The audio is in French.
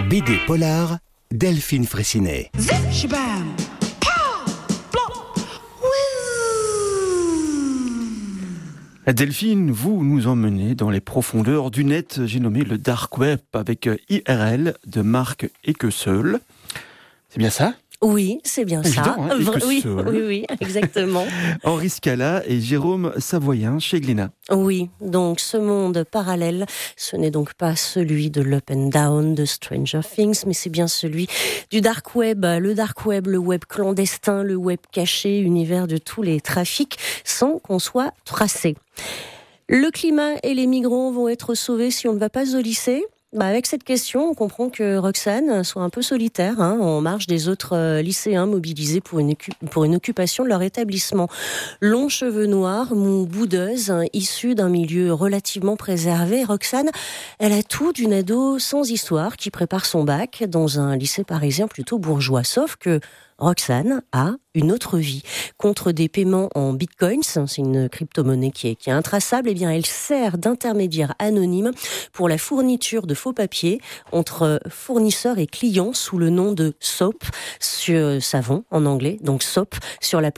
BD Polar, Delphine Fraissinet. Delphine, vous nous emmenez dans les profondeurs du net, j'ai nommé le Dark Web, avec IRL de Marc Eckeseul. C'est bien ça ? Oui, c'est bien évident, ça. Hein, Oui, exactement. Henri Scala et Jérôme Savoyen chez Glénat. Oui, donc ce monde parallèle, ce n'est donc pas celui de l'Up and Down, de Stranger Things, mais c'est bien celui du Dark Web. Le Dark Web, le web clandestin, le web caché, univers de tous les trafics, sans qu'on soit tracé. Le climat et les migrants vont être sauvés si on ne va pas au lycée ? Avec cette question, on comprend que Roxane soit un peu solitaire, en marge des autres lycéens mobilisés pour une occupation de leur établissement. Longs cheveux noirs, mou, boudeuse, issue d'un milieu relativement préservé, Roxane, elle a tout d'une ado sans histoire qui prépare son bac dans un lycée parisien plutôt bourgeois. Sauf que Roxane a une autre vie. Contre des paiements en bitcoins, c'est une crypto-monnaie qui est intraçable, elle sert d'intermédiaire anonyme pour la fourniture de faux papiers entre fournisseurs et clients sous le nom de SOAP, savon en anglais, donc SOAP, sur l'application